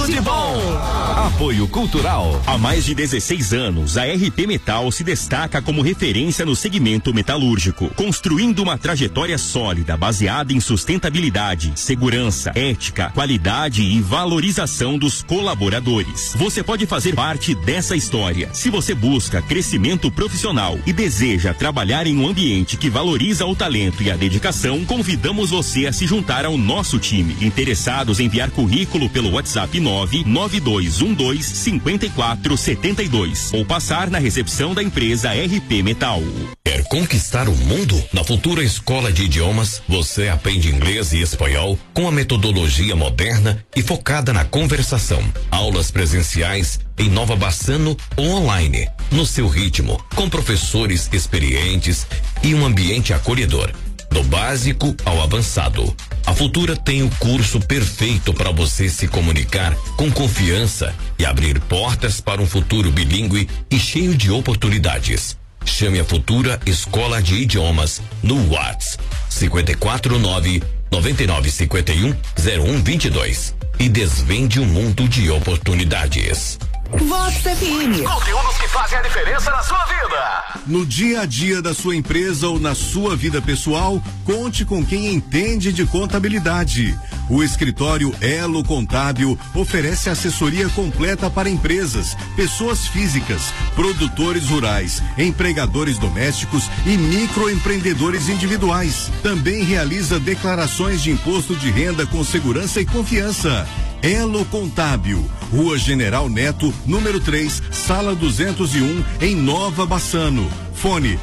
Tudo de bom. Apoio Cultural. Há mais de 16 anos, a RP Metal se destaca como referência no segmento metalúrgico, construindo uma trajetória sólida baseada em sustentabilidade, segurança, ética, qualidade e valorização dos colaboradores. Você pode fazer parte dessa história. Se você busca crescimento profissional e deseja trabalhar em um ambiente que valoriza o talento e a dedicação, convidamos você a se juntar ao nosso time. Interessados em enviar currículo pelo WhatsApp 992125472 ou passar na recepção da empresa RP Metal. Quer conquistar o mundo? Na Futura Escola de Idiomas, você aprende inglês e espanhol com a metodologia moderna e focada na conversação. Aulas presenciais em Nova Bassano ou online, no seu ritmo, com professores experientes e um ambiente acolhedor. Do básico ao avançado, a Futura tem o curso perfeito para você se comunicar com confiança e abrir portas para um futuro bilíngue e cheio de oportunidades. Chame a Futura Escola de Idiomas no WhatsApp 549-9951-0122 e desvende um mundo de oportunidades. Vox FM. Conteúdos que fazem a diferença na sua vida. No dia a dia da sua empresa ou na sua vida pessoal, conte com quem entende de contabilidade. O escritório Elo Contábil oferece assessoria completa para empresas, pessoas físicas, produtores rurais, empregadores domésticos e microempreendedores individuais. Também realiza declarações de imposto de renda com segurança e confiança. Elo Contábil, Rua General Neto, número 3, Sala 201, em Nova Bassano. Fone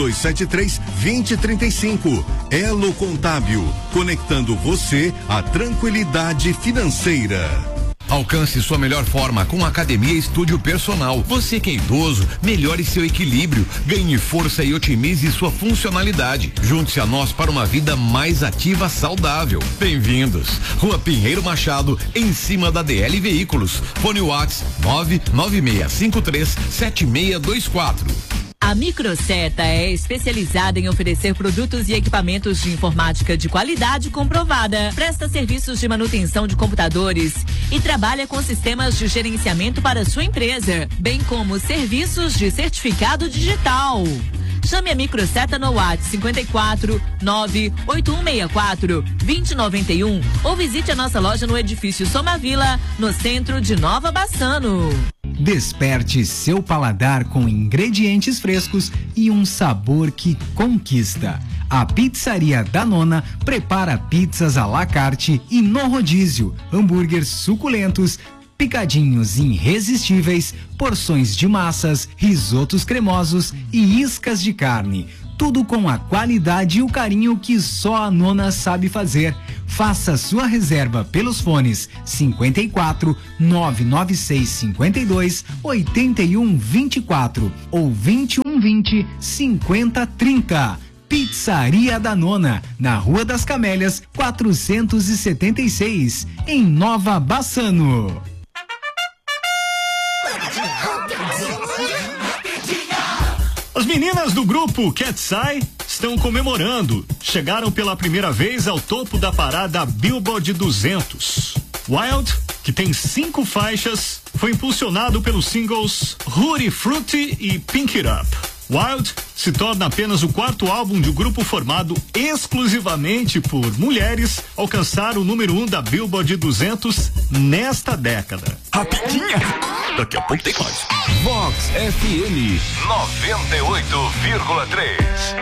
3273-2035. Elo Contábil, conectando você à tranquilidade financeira. Alcance sua melhor forma com a Academia Estúdio Personal. Você que é idoso, melhore seu equilíbrio, ganhe força e otimize sua funcionalidade. Junte-se a nós para uma vida mais ativa, saudável. Bem-vindos. Rua Pinheiro Machado, em cima da DL Veículos. Fone Whats 996537624. A Microseta é especializada em oferecer produtos e equipamentos de informática de qualidade comprovada. Presta serviços de manutenção de computadores e trabalha com sistemas de gerenciamento para sua empresa, bem como serviços de certificado digital. Chame a Microseta no WhatsApp 54 98164 2091 ou visite a nossa loja no edifício Somavila, no centro de Nova Bassano. Desperte seu paladar com ingredientes frescos e um sabor que conquista. A Pizzaria da Nona prepara pizzas à la carte e no rodízio, hambúrgueres suculentos, picadinhos irresistíveis, porções de massas, risotos cremosos e iscas de carne. Tudo com a qualidade e o carinho que só a Nona sabe fazer. Faça sua reserva pelos fones 54 996 52 81 24 ou 21 20 50 30. Pizzaria da Nona, na Rua das Camélias, 476, em Nova Bassano. As meninas do grupo Cat's Eye estão comemorando. Chegaram pela primeira vez ao topo da parada Billboard 200. Wild, que tem 5 faixas, foi impulsionado pelos singles Hootie Fruity e Pink It Up. Wild se torna apenas o 4º álbum de um grupo formado exclusivamente por mulheres a alcançar o número 1 da Billboard 200 nesta década. Rapidinha! Daqui a pouco tem mais. Vox FM 98,3.